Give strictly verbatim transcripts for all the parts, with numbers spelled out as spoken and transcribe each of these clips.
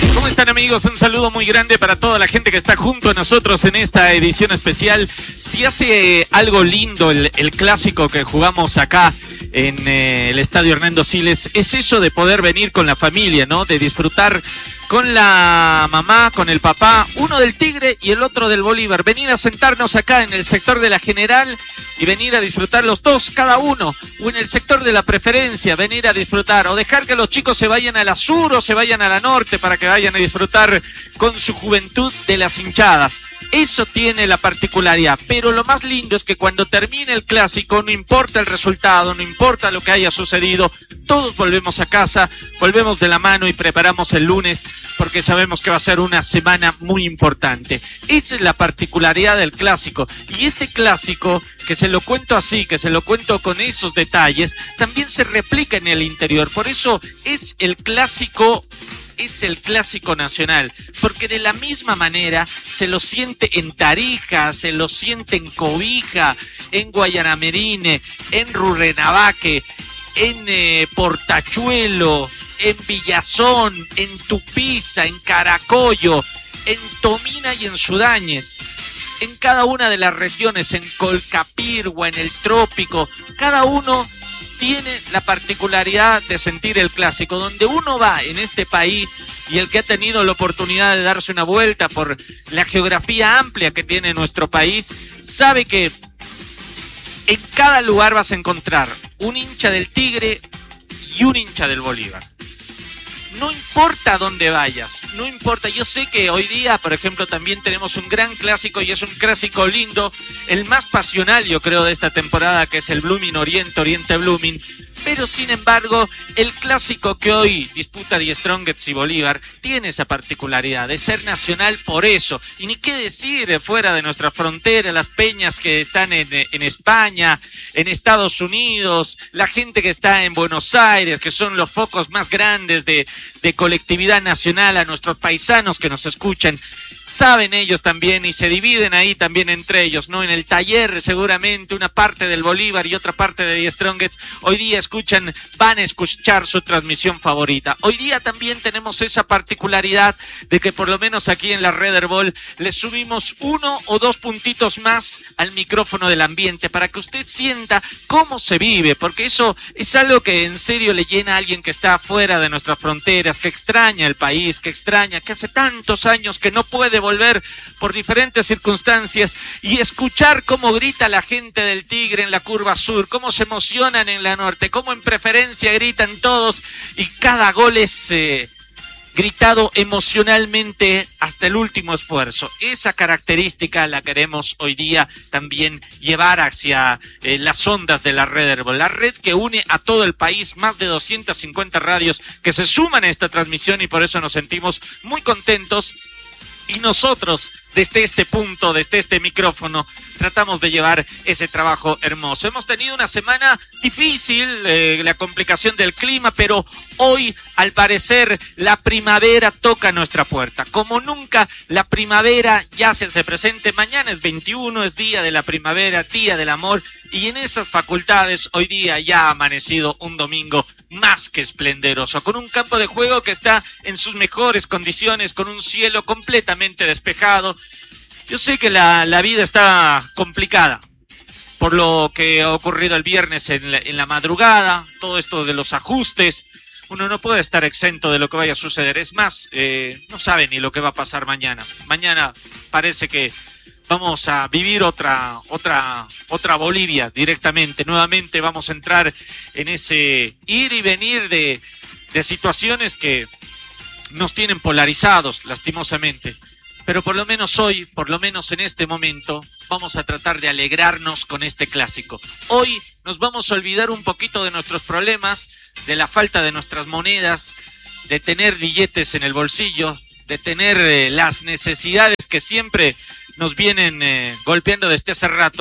¿Cómo están, amigos? Un saludo muy grande para toda la gente que está junto a nosotros en esta edición especial. Si hace algo lindo el, el clásico que jugamos acá en eh, el Estadio Hernando Siles, es eso de poder venir con la familia, ¿no? De disfrutar con la mamá, con el papá, uno del Tigre y el otro del Bolívar. Venir a sentarnos acá en el sector de la General y venir a disfrutar los dos, cada uno, o en el sector de la Preferencia, venir a disfrutar, o dejar que los chicos se vayan a la sur o se vayan a la norte para que vayan a disfrutar con su juventud de las hinchadas. Eso tiene la particularidad, pero lo más lindo es que cuando termine el clásico, no importa el resultado, no importa lo que haya sucedido, todos volvemos a casa, volvemos de la mano y preparamos el lunes, porque sabemos que va a ser una semana muy importante. Esa es la particularidad del clásico, y este clásico, que se lo cuento así, que se lo cuento con esos detalles, también se replica en el interior. Por eso es el clásico es el clásico nacional, porque de la misma manera se lo siente en Tarija, se lo siente en Cobija, en Guayanamerine, en Rurrenabaque, en eh, Portachuelo, en Villazón, en Tupiza, en Caracollo, en Tomina y en Sudáñez. En cada una de las regiones, en Colcapirgua, en el Trópico, cada uno tiene la particularidad de sentir el clásico. Donde uno va en este país, y el que ha tenido la oportunidad de darse una vuelta por la geografía amplia que tiene nuestro país, sabe que en cada lugar vas a encontrar un hincha del Tigre y un hincha del Bolívar. No importa dónde vayas, no importa. Yo sé que hoy día, por ejemplo, también tenemos un gran clásico, y es un clásico lindo, el más pasional, yo creo, de esta temporada, que es el Blooming Oriente, Oriente Blooming. Pero, sin embargo, el clásico que hoy disputa Die Strongest y Bolívar tiene esa particularidad de ser nacional por eso. Y ni qué decir fuera de nuestra frontera, las peñas que están en, en España, en Estados Unidos, la gente que está en Buenos Aires, que son los focos más grandes de, de colectividad nacional, a nuestros paisanos que nos escuchan. Saben ellos también, y se dividen ahí también entre ellos, ¿no? En el taller, seguramente, una parte del Bolívar y otra parte de Die Strongest, hoy día escuchan, van a escuchar su transmisión favorita. Hoy día también tenemos esa particularidad de que por lo menos aquí en la Red Herbol le subimos uno o dos puntitos más al micrófono del ambiente para que usted sienta cómo se vive, porque eso es algo que en serio le llena a alguien que está fuera de nuestras fronteras, que extraña el país, que extraña, que hace tantos años que no puede volver por diferentes circunstancias, y escuchar cómo grita la gente del Tigre en la curva sur, cómo se emocionan en la norte, cómo en Preferencia gritan todos, y cada gol es eh, gritado emocionalmente hasta el último esfuerzo. Esa característica la queremos hoy día también llevar hacia eh, las ondas de la Red Herbol, la red que une a todo el país, más de doscientas cincuenta radios que se suman a esta transmisión, y por eso nos sentimos muy contentos. Y nosotros, desde este punto, desde este micrófono, tratamos de llevar ese trabajo hermoso. Hemos tenido una semana difícil, eh, la complicación del clima, pero hoy, al parecer, la primavera toca nuestra puerta. Como nunca, la primavera ya se hace presente. Mañana es veintiuno, es día de la primavera, día del amor. Y en esas facultades, hoy día ya ha amanecido un domingo más que esplendoroso, con un campo de juego que está en sus mejores condiciones, con un cielo completamente despejado. Yo sé que la, la vida está complicada por lo que ha ocurrido el viernes en la, en la madrugada, todo esto de los ajustes. Uno no puede estar exento de lo que vaya a suceder. Es más, eh, no sabe ni lo que va a pasar mañana. Mañana parece que vamos a vivir otra, otra, otra Bolivia directamente. Nuevamente vamos a entrar en ese ir y venir de, de situaciones que nos tienen polarizados, lastimosamente. Pero por lo menos hoy, por lo menos en este momento, vamos a tratar de alegrarnos con este clásico. Hoy nos vamos a olvidar un poquito de nuestros problemas, de la falta de nuestras monedas, de tener billetes en el bolsillo, de tener eh, las necesidades que siempre nos vienen eh, golpeando desde hace rato.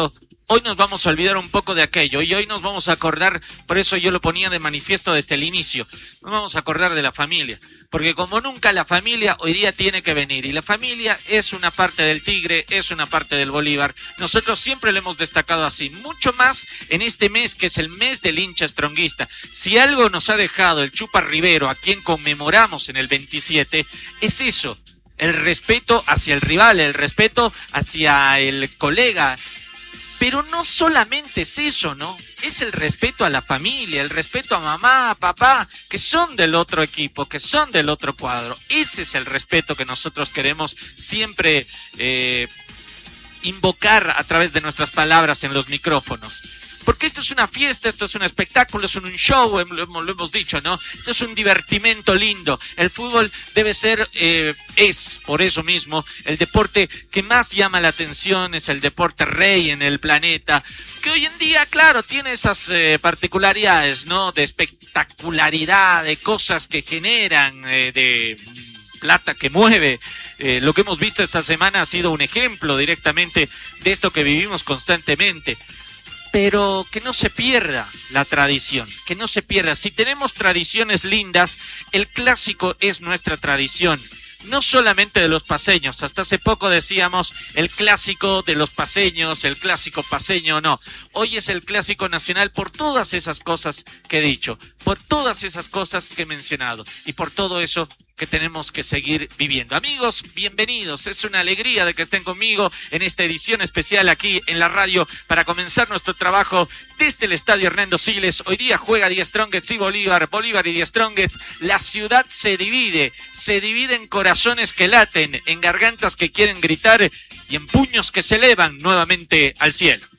hoy nos vamos a olvidar un poco de aquello y hoy nos vamos a acordar, por eso yo lo ponía de manifiesto desde el inicio, nos vamos a acordar de la familia, porque como nunca la familia hoy día tiene que venir y la familia es una parte del Tigre, es una parte del Bolívar. Nosotros siempre lo hemos destacado así, mucho más en este mes que es el mes del hincha stronguista. Si algo nos ha dejado el Chupa Rivero, a quien conmemoramos en el veintisiete, es eso, el respeto hacia el rival, el respeto hacia el colega. Pero no solamente es eso, ¿no? Es el respeto a la familia, el respeto a mamá, a papá, que son del otro equipo, que son del otro cuadro. Ese es el respeto que nosotros queremos siempre eh, invocar a través de nuestras palabras en los micrófonos. Porque esto es una fiesta, esto es un espectáculo, es un show, lo hemos, lo hemos dicho, ¿no? Esto es un divertimento lindo. El fútbol debe ser, eh, es por eso mismo, el deporte que más llama la atención, es el deporte rey en el planeta, que hoy en día, claro, tiene esas eh, particularidades, ¿no? De espectacularidad, de cosas que generan, eh, de plata que mueve. Eh, lo que hemos visto esta semana ha sido un ejemplo directamente de esto que vivimos constantemente. Pero que no se pierda la tradición, que no se pierda. Si tenemos tradiciones lindas, el clásico es nuestra tradición. No solamente de los paceños, hasta hace poco decíamos el clásico de los paceños, el clásico paceño, no. Hoy es el clásico nacional por todas esas cosas que he dicho, por todas esas cosas que he mencionado y por todo eso que tenemos que seguir viviendo. Amigos, bienvenidos. Es una alegría de que estén conmigo en esta edición especial aquí en la radio para comenzar nuestro trabajo desde el Estadio Hernando Siles. Hoy día juega Die Strongets y Bolívar, Bolívar y Die Strongets. La ciudad se divide, se divide en corazones que laten, en gargantas que quieren gritar y en puños que se elevan nuevamente al cielo.